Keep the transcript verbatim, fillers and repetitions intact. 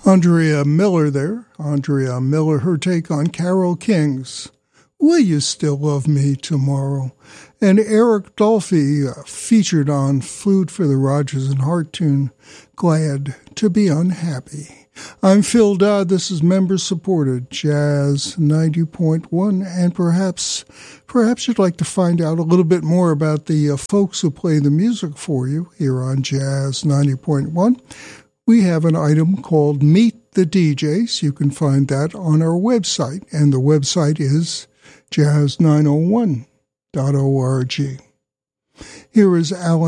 Andrea Miller there. Andrea Miller, her take on Carole King's Will You Still Love Me Tomorrow? And Eric Dolphy uh, featured on Food for the Rodgers and Hart tune, Glad to Be Unhappy. I'm Phil Dodd. This is member-supported Jazz ninety point one, and perhaps perhaps you'd like to find out a little bit more about the uh, folks who play the music for you here on Jazz ninety point one. We have an item called Meet the D Js. You can find that on our website, and the website is jazz nine oh one dot org. Here is Alan